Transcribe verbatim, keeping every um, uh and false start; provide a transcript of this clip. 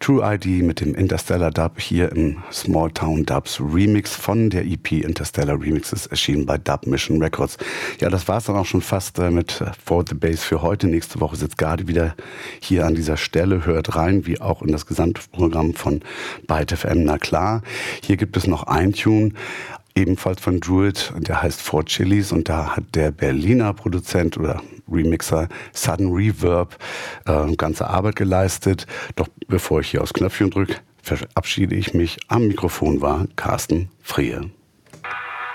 True I D mit dem Interstellar Dub hier im Small Town Dubs Remix von der E P Interstellar Remixes, erschienen bei Dub Mission Records. Ja, das war es dann auch schon fast äh, mit For the Bass für heute. Nächste Woche sitzt Gadi wieder hier an dieser Stelle. Hört rein, wie auch in das gesamte Programm von Byte F M. Na klar, hier gibt es noch ein Tune, ebenfalls von Druid, der heißt Four Chilies, und da hat der Berliner Produzent oder Remixer Sudden Reverb äh, ganze Arbeit geleistet. Doch bevor ich hier aufs Knöpfchen drücke, verabschiede ich mich. Am Mikrofon war Carsten Friehe.